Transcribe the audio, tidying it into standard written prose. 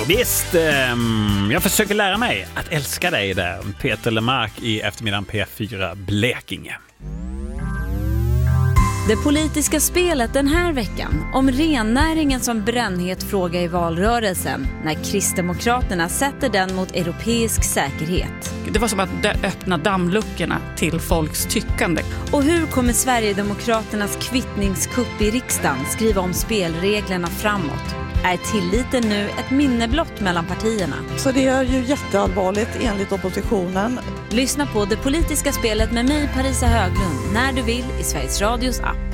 Visst, jag försöker lära mig att älska dig där. Peter Lemark i eftermiddagen P4 Blekinge. Det politiska spelet den här veckan om rennäringen som brännhet fråga i valrörelsen när Kristdemokraterna sätter den mot europeisk säkerhet. Det var som att öppna dammluckorna till folks tyckande. Och hur kommer Sverigedemokraternas kvittningskupp i riksdagen skriva om spelreglerna framåt? Är tilliten nu ett minne blott mellan partierna? Så det är ju jätteallvarligt enligt oppositionen. Lyssna på Det politiska spelet med mig, Parisa Höglund, när du vill i Sveriges Radios app.